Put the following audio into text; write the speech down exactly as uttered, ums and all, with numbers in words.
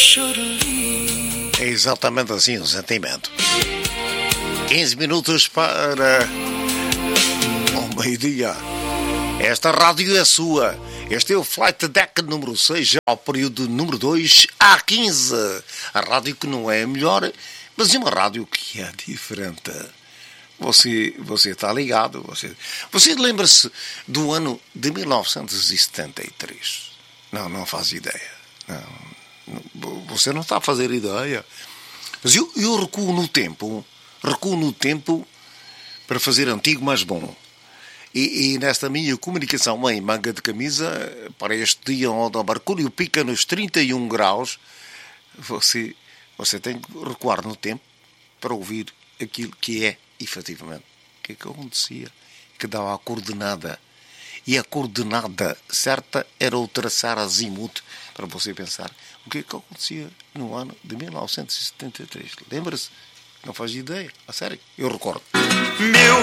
É exatamente assim o sentimento. quinze minutos para o meio-dia. Esta rádio é sua. Este é o Flight Deck número seis, ao período número dois, A quinze. A rádio que não é a melhor, mas é uma rádio que é diferente. Você, você está ligado. Você, você lembra-se do ano de mil novecentos e setenta e três? Não, não faz ideia. Não, não, você não está a fazer ideia. Mas eu, eu recuo no tempo. Recuo no tempo para fazer antigo mais bom. E, e nesta minha comunicação em manga de camisa, para este dia onde o mercúrio pica nos trinta e um graus, você, você tem que recuar no tempo para ouvir aquilo que é, efetivamente, o que é que acontecia, que dava a coordenada. E a coordenada certa era o traçar azimuth, para você pensar o que é que acontecia no ano de mil novecentos e setenta e três. Lembra-se? Não faz ideia, a sério, eu recordo. Meu